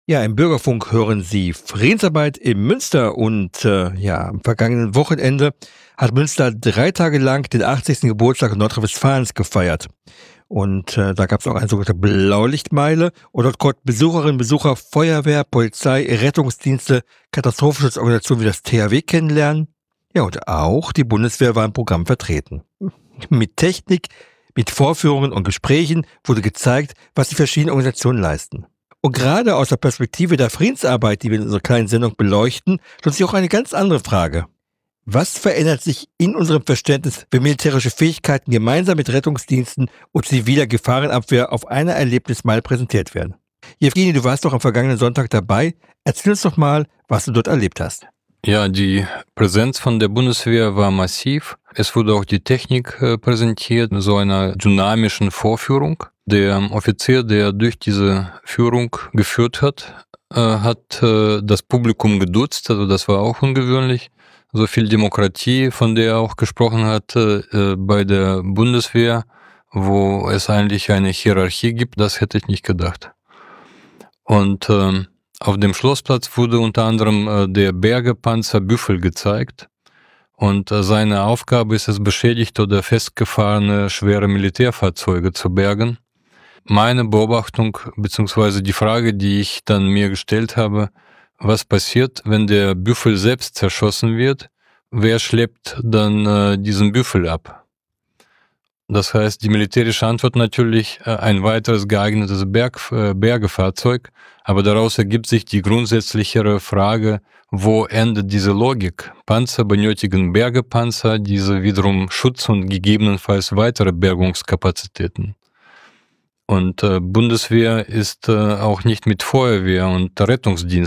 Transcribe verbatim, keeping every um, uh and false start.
Ja, im Bürgerfunk hören Sie Friedensarbeit in Münster und äh, ja, am vergangenen Wochenende hat Münster drei Tage lang den achtzigsten Geburtstag Nordrhein-Westfalens gefeiert. Und äh, da gab es auch eine sogenannte Blaulichtmeile und dort konnten Besucherinnen und Besucher Feuerwehr, Polizei, Rettungsdienste, Katastrophenschutzorganisationen wie das T H W kennenlernen. Ja, und auch die Bundeswehr war im Programm vertreten. Mit Technik, mit Vorführungen und Gesprächen wurde gezeigt, was die verschiedenen Organisationen leisten. Und gerade aus der Perspektive der Friedensarbeit, die wir in unserer kleinen Sendung beleuchten, stellt sich auch eine ganz andere Frage. Was verändert sich in unserem Verständnis, wenn militärische Fähigkeiten gemeinsam mit Rettungsdiensten und ziviler Gefahrenabwehr auf einer Erlebnismeile präsentiert werden? Jewgeni, du warst doch am vergangenen Sonntag dabei. Erzähl uns doch mal, was du dort erlebt hast. Ja, die Präsenz von der Bundeswehr war massiv. Es wurde auch die Technik äh, präsentiert, so einer dynamischen Vorführung. Der Offizier, der durch diese Führung geführt hat, äh, hat äh, das Publikum geduzt, also das war auch ungewöhnlich. So viel Demokratie, von der er auch gesprochen hat, äh, bei der Bundeswehr, wo es eigentlich eine Hierarchie gibt, das hätte ich nicht gedacht. Und äh, auf dem Schlossplatz wurde unter anderem äh, der Bergepanzer Büffel gezeigt. Und äh, seine Aufgabe ist es, beschädigte oder festgefahrene schwere Militärfahrzeuge zu bergen. Meine Beobachtung bzw. die Frage, die ich dann mir gestellt habe, was passiert, wenn der Büffel selbst zerschossen wird? Wer schleppt dann äh, diesen Büffel ab? Das heißt, die militärische Antwort natürlich äh, ein weiteres geeignetes Berg, äh, Bergefahrzeug, aber daraus ergibt sich die grundsätzlichere Frage, wo endet diese Logik? Panzer benötigen Bergepanzer, diese wiederum Schutz und gegebenenfalls weitere Bergungskapazitäten. Und äh, Bundeswehr ist äh, auch nicht mit Feuerwehr und Rettungsdienst